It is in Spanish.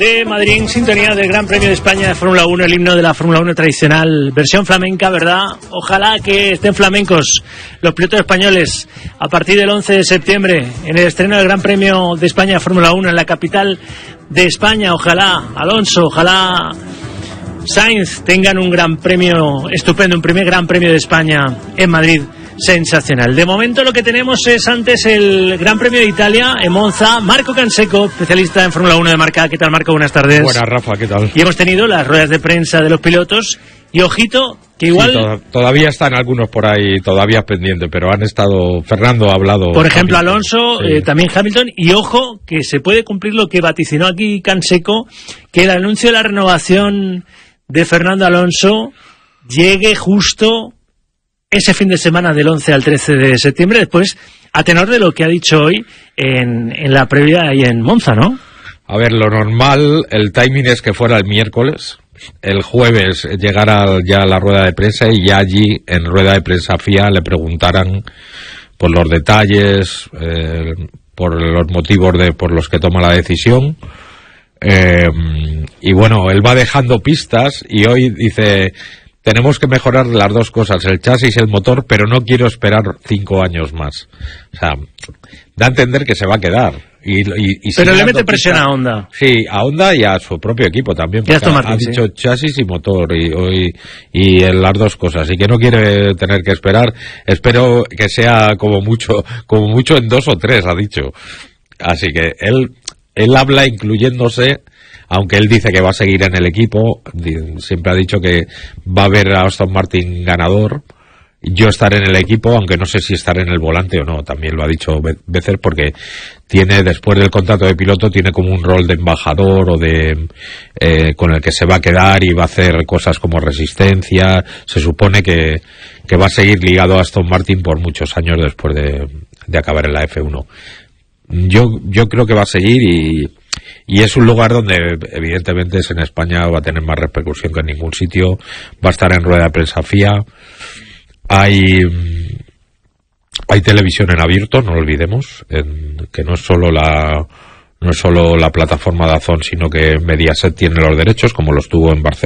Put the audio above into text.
De Madrid, en sintonía del Gran Premio de España de Fórmula 1, el himno de la Fórmula 1 tradicional, versión flamenca, ¿verdad? Ojalá que estén flamencos los pilotos españoles a partir del 11 de septiembre en el estreno del Gran Premio de España de Fórmula 1 en la capital de España. Ojalá Alonso, ojalá Sainz tengan un gran premio estupendo, un primer Gran Premio de España en Madrid. Sensacional. De momento lo que tenemos es antes el Gran Premio de Italia en Monza. Marco Canseco, especialista en Fórmula 1 de Marca. ¿Qué tal, Marco? Buenas tardes. Buenas, Rafa, ¿qué tal? Y hemos tenido las ruedas de prensa de los pilotos. Y ojito, que igual... Sí, todavía están algunos por ahí todavía pendientes, pero han estado... Fernando ha hablado... Por ejemplo, Alonso, sí. También Hamilton. Y ojo, que se puede cumplir lo que vaticinó aquí Canseco, que el anuncio de la renovación de Fernando Alonso llegue justo ese fin de semana del 11 al 13 de septiembre, después, a tenor de lo que ha dicho hoy en la previa ahí en Monza, ¿no? A ver, lo normal, el timing es que fuera el miércoles, el jueves llegara ya a la rueda de prensa y ya allí, en rueda de prensa FIA, le preguntaran por los detalles, por los motivos por los que toma la decisión. Y bueno, él va dejando pistas y hoy dice... Tenemos que mejorar las dos cosas, el chasis y el motor, pero no quiero esperar 5 años más. O sea, da a entender que se va a quedar. Pero le mete presión a Honda. Sí, a Honda y a su propio equipo también. Porque ha dicho chasis y motor y las dos cosas. Y que no quiere tener que esperar. Espero que sea como mucho en 2 o 3, ha dicho. Así que él habla incluyéndose... Aunque él dice que va a seguir en el equipo, siempre ha dicho que va a haber a Aston Martin ganador. Yo estaré en el equipo, aunque no sé si estaré en el volante o no, también lo ha dicho Vettel, porque tiene, después del contrato de piloto, tiene como un rol de embajador o con el que se va a quedar y va a hacer cosas como resistencia. Se supone que va a seguir ligado a Aston Martin por muchos años después de acabar en la F1. Yo creo que va a seguir y es un lugar donde evidentemente es en España, va a tener más repercusión que en ningún sitio, va a estar en rueda de prensa FIA, hay televisión en abierto, no lo olvidemos, que no es solo la plataforma DAZN, sino que Mediaset tiene los derechos, como los tuvo en Barcelona.